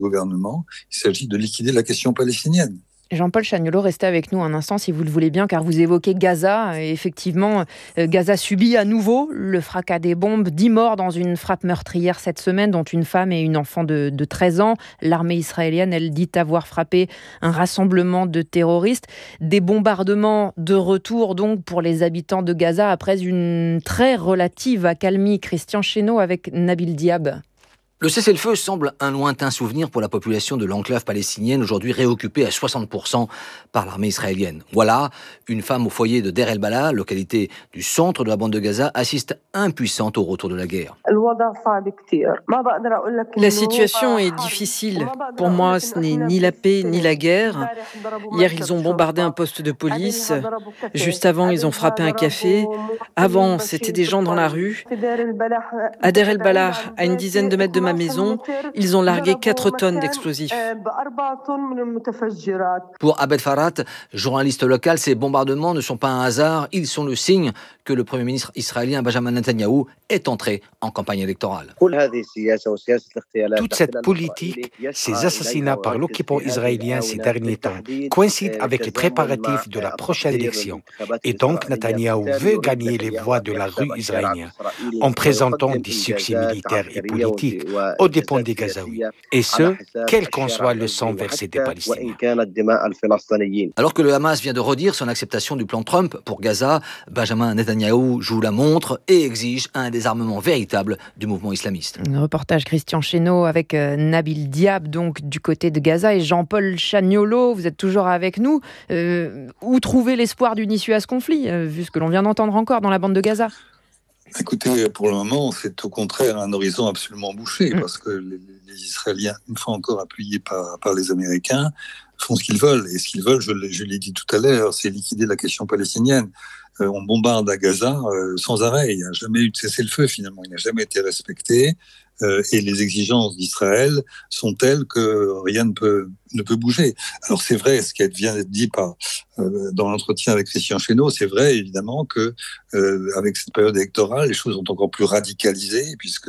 gouvernement. Il s'agit de liquider la question palestinienne. Jean-Paul Chagnolot, restez avec nous un instant si vous le voulez bien, car vous évoquez Gaza. Et effectivement, Gaza subit à nouveau le fracas des bombes. 10 morts dans une frappe meurtrière cette semaine, dont une femme et une enfant de 13 ans. L'armée israélienne, elle dit avoir frappé un rassemblement de terroristes. Des bombardements de retour donc pour les habitants de Gaza après une très relative accalmie. Christian Chesneau avec Nabil Diab. Le cessez-le-feu semble un lointain souvenir pour la population de l'enclave palestinienne, aujourd'hui réoccupée à 60% par l'armée israélienne. Voilà, une femme au foyer de Deir el-Balah, localité du centre de la bande de Gaza, assiste impuissante au retour de la guerre. La situation est difficile. Pour moi, ce n'est ni la paix ni la guerre. Hier, ils ont bombardé un poste de police. Juste avant, ils ont frappé un café. Avant, c'était des gens dans la rue. À Deir el-Balah, à une dizaine de mètres de ma maison, ils ont largué 4 tonnes d'explosifs. Pour Abed Farat, journaliste local, ces bombardements ne sont pas un hasard, ils sont le signe que le Premier ministre israélien Benjamin Netanyahou est entré en campagne électorale. Toute cette politique, ces assassinats par l'occupant israélien ces derniers temps, coïncident avec les préparatifs de la prochaine élection. Et donc, Netanyahou veut gagner les voix de la rue israélienne en présentant des succès militaires et politiques aux dépens des Gazaouis. Et ce, quel qu'en soit le sang versé des Palestiniens. Alors que le Hamas vient de redire son acceptation du plan Trump pour Gaza, Benjamin Netanyahou joue la montre et exige un désarmement véritable du mouvement islamiste. Un reportage Christian Chesneau avec Nabil Diab, donc du côté de Gaza, et Jean-Paul Chagnolot, vous êtes toujours avec nous. Où trouver l'espoir d'une issue à ce conflit, vu ce que l'on vient d'entendre encore dans la bande de Gaza ? Écoutez, pour le moment, c'est au contraire un horizon absolument bouché, parce que les Israéliens, une fois encore appuyés par les Américains, font ce qu'ils veulent. Et ce qu'ils veulent, je l'ai dit tout à l'heure, c'est liquider la question palestinienne. On bombarde à Gaza sans arrêt. Il n'y a jamais eu de cessez-le-feu, finalement. Il n'a jamais été respecté. Et les exigences d'Israël sont telles que rien ne peut bouger. Alors c'est vrai, ce qui vient d'être dit dans l'entretien avec Christian Chesneau, c'est vrai évidemment que avec cette période électorale, les choses sont encore plus radicalisées puisque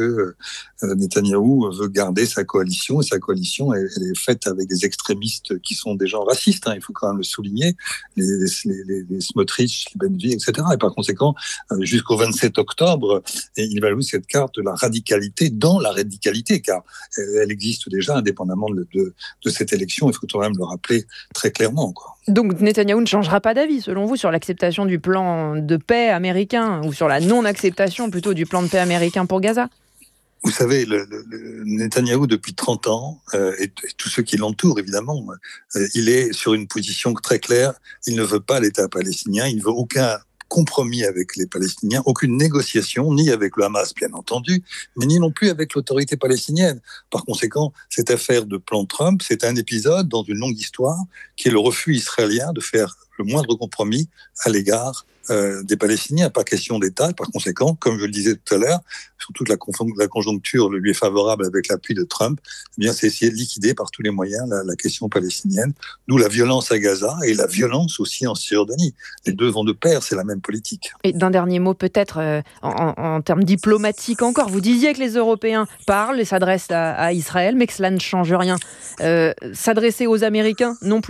Netanyahou veut garder sa coalition, et sa coalition elle est faite avec des extrémistes qui sont des gens racistes, il faut quand même le souligner, les Smotrich, les Ben-Gvir, etc. Et par conséquent, jusqu'au 27 octobre, il va jouer cette carte de la radicalité dans la radicalité, car elle existe déjà indépendamment de cette élection, il faut quand même le rappeler très clairement, quoi. Donc Netanyahou ne changera pas d'avis, selon vous, sur l'acceptation du plan de paix américain, ou sur la non-acceptation plutôt du plan de paix américain pour Gaza ? Vous savez, le Netanyahou, depuis 30 ans, et tous ceux qui l'entourent, évidemment, il est sur une position très claire. Il ne veut pas l'État palestinien, il ne veut aucun compromis avec les Palestiniens, aucune négociation, ni avec le Hamas, bien entendu, mais ni non plus avec l'autorité palestinienne. Par conséquent, cette affaire de plan Trump, c'est un épisode dans une longue histoire qui est le refus israélien de faire le moindre compromis à l'égard des Palestiniens, pas question d'État. Par conséquent, comme je le disais tout à l'heure, surtout que la conjoncture lui est favorable avec l'appui de Trump, eh bien, c'est essayer de liquider par tous les moyens la question palestinienne, d'où la violence à Gaza et la violence aussi en Cisjordanie. Les deux vont de pair, c'est la même politique. Et d'un dernier mot peut-être, en termes diplomatiques encore, vous disiez que les Européens parlent et s'adressent à Israël, mais que cela ne change rien. S'adresser aux Américains non plus ?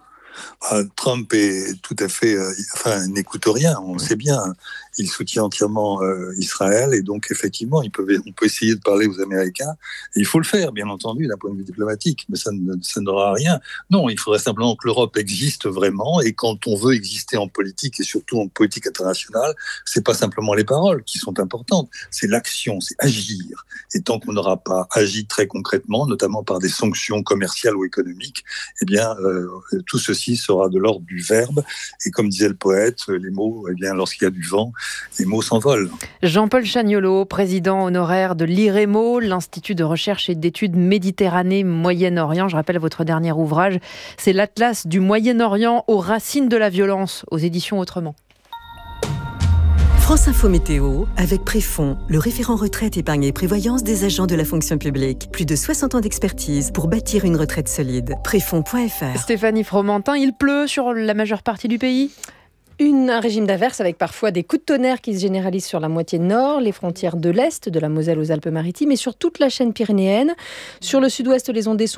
Trump est tout à fait, n'écoute rien, on le sait bien. Il soutient entièrement Israël et donc effectivement, on peut essayer de parler aux Américains. Et il faut le faire, bien entendu, d'un point de vue diplomatique, mais ça n'aura rien. Non, il faudrait simplement que l'Europe existe vraiment. Et quand on veut exister en politique et surtout en politique internationale, c'est pas simplement les paroles qui sont importantes, c'est l'action, c'est agir. Et tant qu'on n'aura pas agi très concrètement, notamment par des sanctions commerciales ou économiques, eh bien, tout ceci sera de l'ordre du verbe. Et comme disait le poète, les mots, eh bien, lorsqu'il y a du vent, les mots s'envolent. Jean-Paul Chagnolot, président honoraire de l'IREMO, l'Institut de recherche et d'études Méditerranée-Moyen-Orient. Je rappelle votre dernier ouvrage, c'est l'Atlas du Moyen-Orient aux racines de la violence, aux éditions Autrement. France Info Météo, avec Préfond, le référent retraite, épargne et prévoyance des agents de la fonction publique. Plus de 60 ans d'expertise pour bâtir une retraite solide. Préfond.fr. Stéphanie Fromentin, il pleut sur la majeure partie du pays ? Un régime d'averse avec parfois des coups de tonnerre qui se généralisent sur la moitié nord, les frontières de l'Est, de la Moselle aux Alpes-Maritimes et sur toute la chaîne pyrénéenne. Sur le sud-ouest, les ondées sont